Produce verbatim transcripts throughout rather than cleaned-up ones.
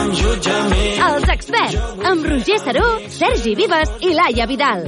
Els experts, amb Roger Saró, Sergi Vives i Laia Vidal.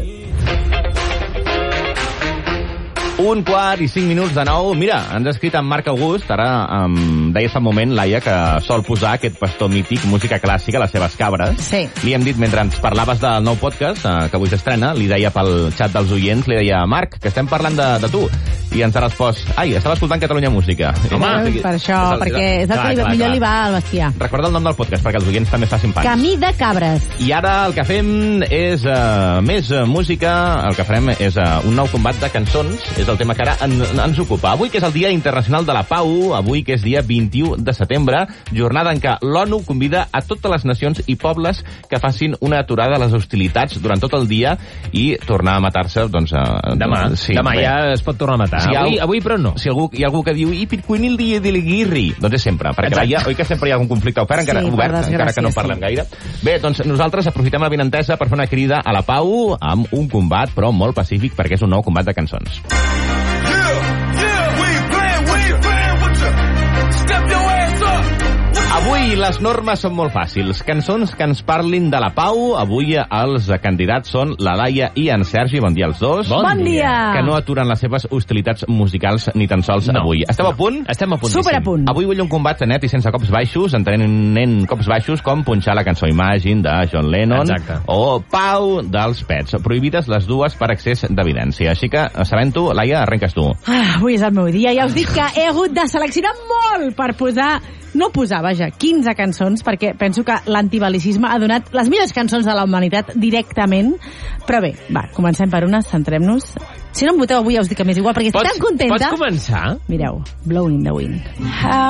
Un quart i cinc minuts de nou. Mira, ens ha escrit en Marc August, ara em deia fa un moment, Laia, que sol posar aquest pastor mític, música clàssica, les seves cabres. Sí. Li hem dit, mentre ens parlaves del nou podcast, eh, que avui s'estrena, li deia pel xat dels oients, li deia, Marc, que estem parlant de, de tu. I ens ha respost, ai, estava escoltant Catalunya Música. Home, per això, és el, perquè és el clar, que li, clar, millor clar. Li va al bestiar. Recorda el nom del podcast, perquè els oients també es facin pans. Camí de cabres. I ara el que fem és uh, més uh, música, el que farem és uh, un nou combat de cançons, és el tema que ara en, ens ocupa. Avui que és el Dia Internacional de la Pau, avui que és dia vint-i-u de setembre, jornada en què l'ONU convida a totes les nacions i pobles que facin una aturada a les hostilitats durant tot el dia i tornar a matar-se, doncs... Uh, demà, sí, demà bé. Ja es pot tornar a matar. Si avui, avui, però no. Si algú, hi ha algú que diu, i pitcuinil dia de l'Iguirri, doncs és sempre, perquè Laia, oi que sempre hi ha algun conflicte ofert, encara, sí, obert, encara que no parlem sí. gaire. Bé, doncs nosaltres aprofitem la benentesa per fer una crida a la pau amb un combat, però molt pacífic, perquè és un nou combat de cançons. Avui les normes són molt fàcils. Cançons que ens parlin de la pau. Avui els candidats són la Laia i en Sergi. Bon dia als dos. Bon, bon dia. Que no aturen les seves hostilitats musicals ni tan sols no. avui. Esteu no. a punt? Estem a punt. Super a punt. Avui vull un combat net i sense cops baixos, entenent cops baixos com punxar la cançó Imagine de John Lennon. Exacte. O Pau dels Pets. Prohibides les dues per excés d'evidència. Així que, sabent-ho, Laia, arrenques tu. Ah, avui és el meu dia. Ja us dic que he hagut de seleccionar molt per posar... No posar, vaja, quinze cançons, perquè penso que l'antibalicisme ha donat les millors cançons de la humanitat directament. Però bé, va, comencem per una, centrem-nos. Si no em voteu avui ja us dic que m'és igual, perquè estic pots, tan contenta. Pots començar? Mireu, Blowing in the Wind.